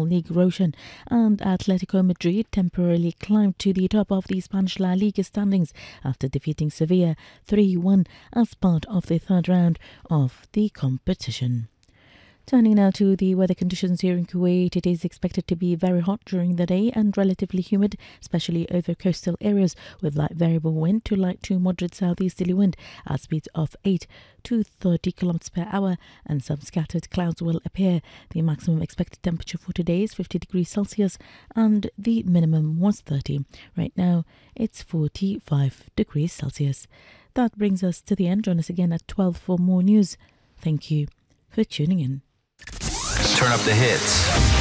League Roshan and Atletico Madrid temporarily climbed to the top of the Spanish La Liga standings after defeating Sevilla 3-1 as part of the third round of the competition. Turning now to the weather conditions here in Kuwait, it is expected to be very hot during the day and relatively humid, especially over coastal areas, with light variable wind to light to moderate southeasterly wind at speeds of 8 to 30 km per hour, and some scattered clouds will appear. The maximum expected temperature for today is 50 degrees Celsius and the minimum was 30. Right now, it's 45 degrees Celsius. That brings us to the end. Join us again at 12 for more news. Thank you for tuning in. Turn up the hits.